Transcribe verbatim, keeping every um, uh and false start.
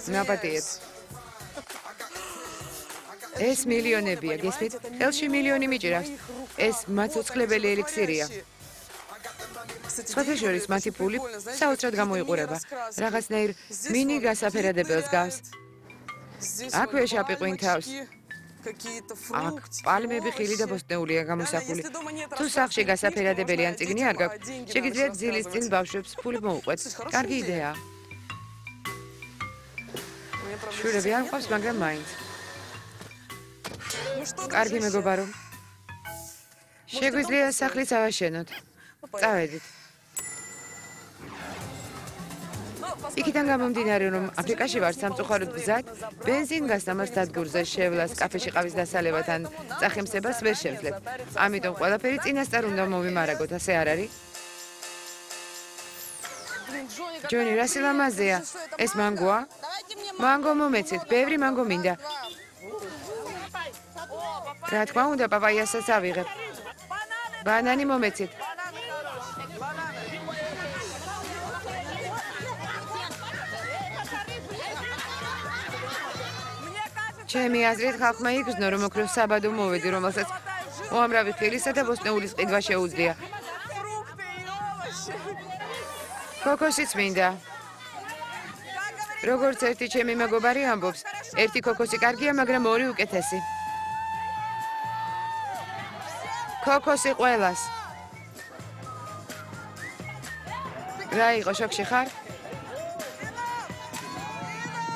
ნაპატიეთ. ეს მილიონებია, გესმით? ხელში მილიონი მიჭირავს. ეს მაცოცხლებელი ელიქსირია. სხვათა შორის მათი ფული საოცრად გამოიყურება. რაღაცნაირ მინი გასაფერადებელს გავს. აქვე შაპიყვინ თავს. აქ პალმები ხილი და ბოსტნეულია გამოსახული. თუ სახლში გასაფერადებელი ან წიგნი არ გაქვთ, შეგიძლიათ ძილის წინ ბავშვებს ფული მოუყვეთ. კარგი იდეაა. შვილები არ მყავს, მაგრამ მაინც. კარგი მეგობარო. შეგვიძლია სახლიც ავაშენოთ. წავედით. იქიდან გამომდინარე, რომ აფრიკაში ვარ სამწუხაროდ გზად, ბენზინ გასამართ სადგურზე შევლას, კაფეში ყავის დასალევად ან წახემსებას ვერ შევძლებ. ამიტომ ყველაფერი წინასწარ უნდა მოვიმარაგოთ, ასე არ არის? ჯონი, რა სილამაზეა? ეს მანგოა? მანგო მომეცით, ბევრი მანგო მინდა. რა თქმა უნდა, პაპაიასაც ავიღებ. ბანანი მომეცით. ჩემი აზრით ხალხმა იგრძნო, რომ ოქროს საბადო მოვედი, რომელსაც უამრავი ხილისა და ბოსტნეულის ყიდვა შეუძლია. ქოქოსიც მინდა. როგორც ერთი ჩემი მეგობარი ამბობს, ერთი ქოქოსი კარგია, მაგრამ ორი უკეთესი. ქოქოსი ყველას. რა იყო, შოქში ხარ?